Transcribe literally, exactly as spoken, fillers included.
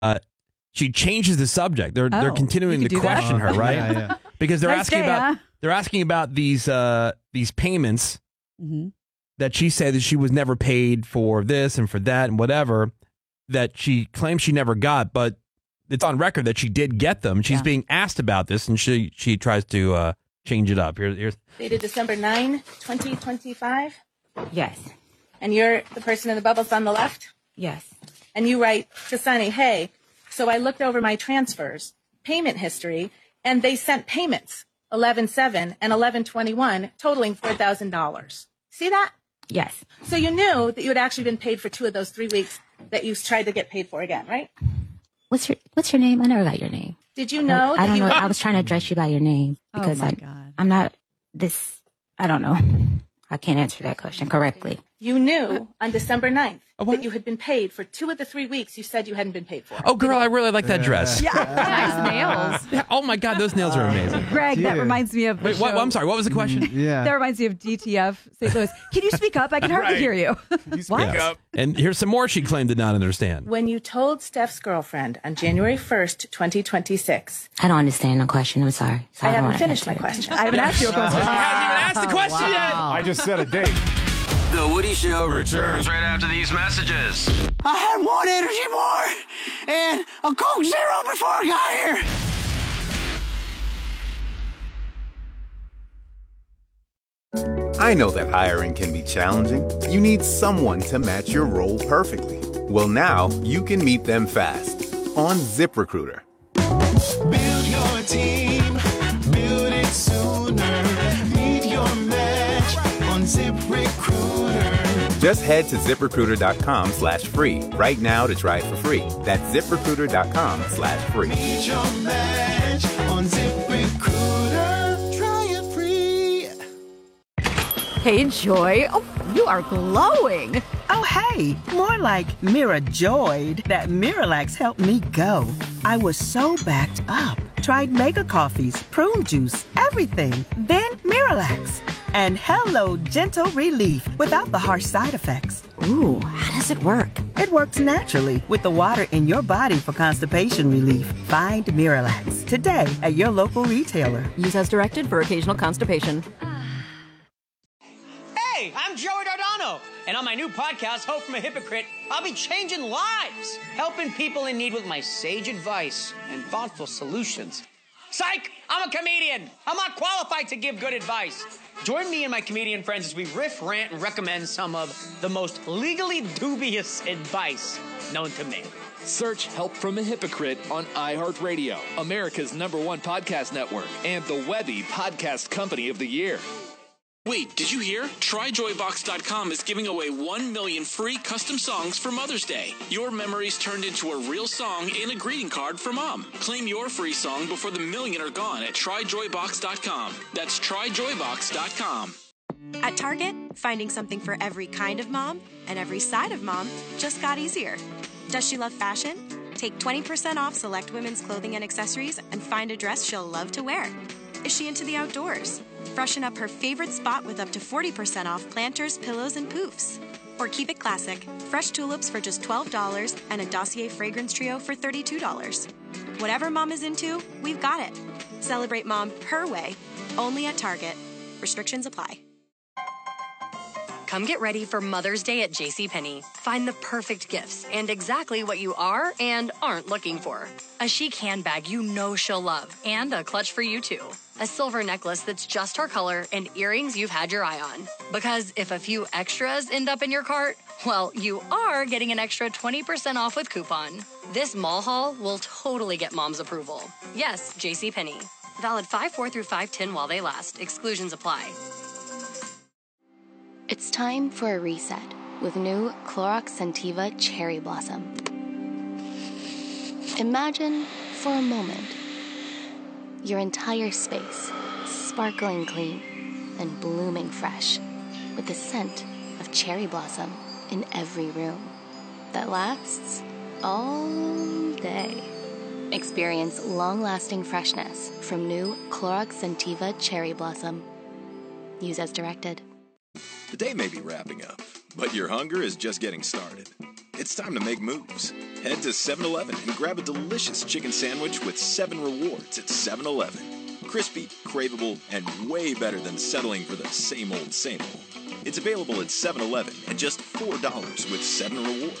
uh, she changes the subject. They're Oh, they're continuing you to could do that. question her, right? Yeah, yeah. Because they're Nice asking day, about huh? they're asking about these uh, these payments Mm-hmm. that she said that she was never paid for this and for that and whatever that she claims she never got, but it's on record that she did get them. She's Yeah. being asked about this, and she she tries to uh, change it up. Here, here's Dated December ninth, twenty twenty-five. Yes. And you're the person in the bubbles on the left? Yes. And you write to Sunny, hey, so I looked over my transfers, payment history, and they sent payments, eleven seven and eleven twenty-one, totaling four thousand dollars. See that? Yes. So you knew that you had actually been paid for two of those three weeks that you tried to get paid for again, right? What's your What's your name? I never got your name. Did you know I that don't you know. I was trying to address you by your name because oh my I, God. I'm not this. I don't know. I can't answer that question correctly. You knew on December ninth Oh, what? that you had been paid for two of the three weeks you said you hadn't been paid for. oh girl, I really like that dress. Nice nails. Yeah, oh my God, those nails are amazing. Greg, that Yeah. reminds me of the Wait, what? show- I'm sorry. What was the question? Yeah. That reminds me of D T F Saint Louis. Can you speak up? I can hardly Right. hear you. what? Yes. And here's some more she claimed to not understand. When you told Steph's girlfriend on January first, twenty twenty-six, I don't understand the question. I'm sorry. So I don't haven't wanna finished my answer it. question. I haven't asked you a question. She hasn't even asked the question yet. I just set a date. The Woody Show returns right after these messages. I had one energy bar and a Coke Zero before I got here. I know that hiring can be challenging. You need someone to match your role perfectly. Well, now you can meet them fast on ZipRecruiter. Build your team, build it sooner. Meet your match on ZipRecruiter. Just head to ZipRecruiter.com slash free right now to try it for free. That's ZipRecruiter.com slash free. Meet your match on ZipRecruiter. Try it free. Hey, Joy. Oh, you are glowing. Oh, hey, more like Mirajoyed. That Miralax helped me go. I was so backed up. Tried mega coffees, prune juice, everything. Then Miralax. And hello, gentle relief without the harsh side effects. Ooh, how does it work? It works naturally with the water in your body for constipation relief. Find Miralax today at your local retailer. Use as directed for occasional constipation. Hey, I'm Joey Dardano, and on my new podcast, Hope from a Hypocrite, I'll be changing lives, helping people in need with my sage advice and thoughtful solutions. Psych! I'm a comedian. I'm not qualified to give good advice. Join me and my comedian friends as we riff, rant, and recommend some of the most legally dubious advice known to me. Search Help from a Hypocrite on iHeartRadio, America's number one podcast network, and the Webby Podcast Company of the Year. Wait, did you hear? Try Joy Box dot com is giving away one million free custom songs for Mother's Day. Your memories turned into a real song and a greeting card for Mom. Claim your free song before the million are gone at Try Joy Box dot com. That's Try Joy Box dot com. At Target, finding something for every kind of mom and every side of mom just got easier. Does she love fashion? Take twenty percent off select women's clothing and accessories and find a dress she'll love to wear. Is she into the outdoors? Freshen up her favorite spot with up to forty percent off planters, pillows, and poofs. Or keep it classic. Fresh tulips for just twelve dollars and a Dossier fragrance trio for thirty-two dollars. Whatever mom is into, we've got it. Celebrate mom her way, only at Target. Restrictions apply. Come get ready for Mother's Day at JCPenney. Find the perfect gifts and exactly what you are and aren't looking for. A chic handbag you know she'll love and a clutch for you too. A silver necklace that's just her color and earrings you've had your eye on. Because if a few extras end up in your cart, well, you are getting an extra twenty percent off with coupon. This mall haul will totally get mom's approval. Yes, JCPenney. Valid five four through five ten while they last. Exclusions apply. It's time for a reset with new Clorox Scentiva Cherry Blossom. Imagine, for a moment, your entire space sparkling clean and blooming fresh with the scent of cherry blossom in every room that lasts all day. Experience long-lasting freshness from new Clorox Scentiva Cherry Blossom. Use as directed. The day may be wrapping up, but your hunger is just getting started. It's time to make moves. Head to seven eleven and grab a delicious chicken sandwich with seven rewards at seven eleven. Crispy, craveable, and way better than settling for the same old, same old. It's available at seven eleven at just four dollars with seven rewards.